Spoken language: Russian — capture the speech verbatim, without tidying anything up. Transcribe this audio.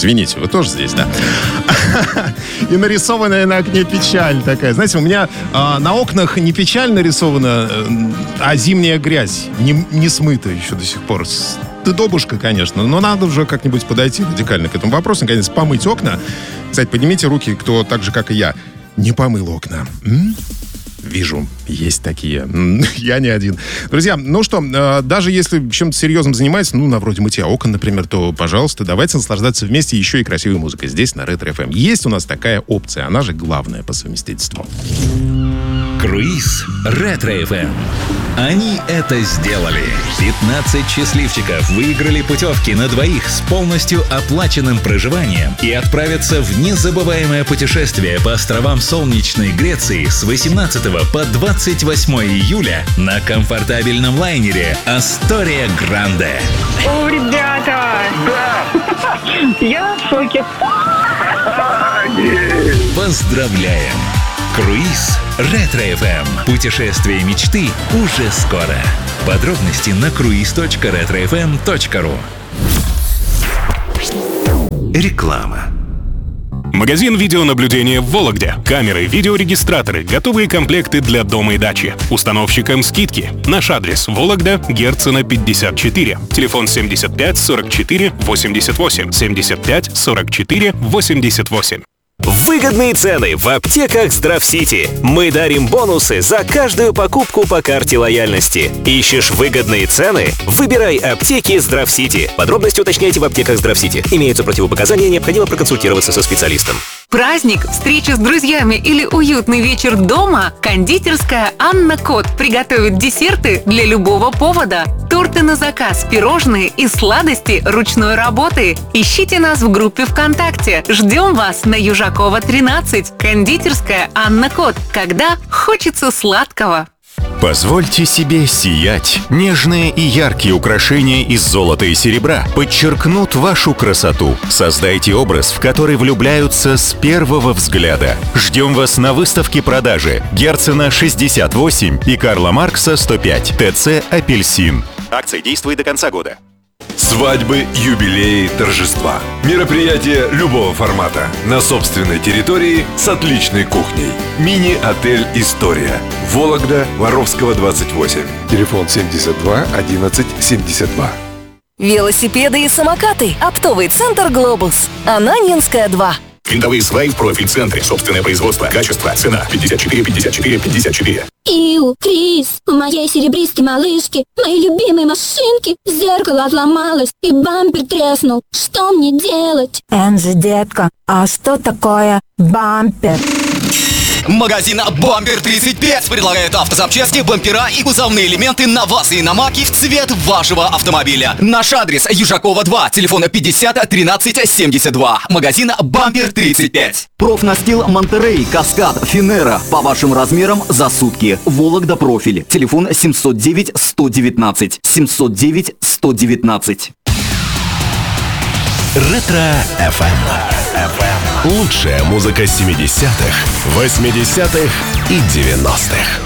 Извините, вы тоже здесь, да? И нарисованная на окне печаль такая. Знаете, у меня а, на окнах не печаль нарисована, а зимняя грязь. Не, не смыта еще до сих пор. Ты добушка, конечно, но надо уже как-нибудь подойти радикально к этому вопросу. Наконец, помыть окна. Кстати, поднимите руки, кто так же, как и я, не помыл окна. М? Вижу, есть такие. Я не один. Друзья, ну что, даже если чем-то серьезным занимаетесь, ну, на вроде мытья окон, например, то, пожалуйста, давайте наслаждаться вместе еще и красивой музыкой здесь, на Ретро эф эм. Есть у нас такая опция, она же главная по совместительству. Круиз Ретро эф эм. Они это сделали. пятнадцать счастливчиков выиграли путевки на двоих с полностью оплаченным проживанием и отправятся в незабываемое путешествие по островам солнечной Греции с восемнадцатого по двадцать восьмое июля на комфортабельном лайнере «Астория Гранде». О, ребята! Да! Я в шоке. Поздравляем! Круиз Ретро эф эм. Путешествие мечты уже скоро. Подробности на круиз точка ретро эф эм точка ру. Реклама. Магазин видеонаблюдения в Вологде. Камеры, видеорегистраторы, готовые комплекты для дома и дачи. Установщикам скидки. Наш адрес: Вологда, Герцена, пятьдесят четыре. Телефон семьдесят пять сорок четыре восемьдесят восемь. семьдесят пять сорок четыре восемьдесят восемь. Выгодные цены в аптеках Здравсити. Мы дарим бонусы за каждую покупку по карте лояльности. Ищешь выгодные цены? Выбирай аптеки Здравсити. Подробности уточняйте в аптеках Здравсити. Имеются противопоказания, необходимо проконсультироваться со специалистом. Праздник, встреча с друзьями или уютный вечер дома? Кондитерская Анна Кот приготовит десерты для любого повода. Торты на заказ, пирожные и сладости ручной работы. Ищите нас в группе ВКонтакте. Ждем вас на Южакова, тринадцать. Кондитерская Анна Кот. Когда хочется сладкого. Позвольте себе сиять. Нежные и яркие украшения из золота и серебра подчеркнут вашу красоту. Создайте образ, в который влюбляются с первого взгляда. Ждем вас на выставке-продаже Герцена шестьдесят восемь и Карла Маркса сто пять. ТЦ «Апельсин». Акция действует до конца года. Свадьбы, юбилеи, торжества. Мероприятия любого формата. На собственной территории с отличной кухней. Мини-отель «История». Вологда, Воровского, двадцать восемь. Телефон семьдесят два одиннадцать семьдесят два. Велосипеды и самокаты. Оптовый центр «Глобус». Ананьинская, два. Винтовые сваи в профиль-центре. Собственное производство. Качество. Цена. пятьдесят четыре пятьдесят четыре пятьдесят четыре. Иу, Крис, у моей серебристой малышки, моей любимой машинки, зеркало отломалось и бампер треснул. Что мне делать? Энджи, детка, а что такое бампер? Магазин «Бампер тридцать пять» предлагает автозапчасти, бампера и кузовные элементы на вас и иномарки в цвет вашего автомобиля. Наш адрес: Южакова, два, телефон пятьдесят тринадцать семьдесят два. Магазин «Бампер тридцать пять». Профнастил Монтерей, Каскад, Финера. По вашим размерам за сутки. Вологда профиль. Телефон семьсот девять сто девятнадцать. семьсот девять сто девятнадцать. Ретро эф эм. Лучшая музыка семидесятых, восьмидесятых и девяностых.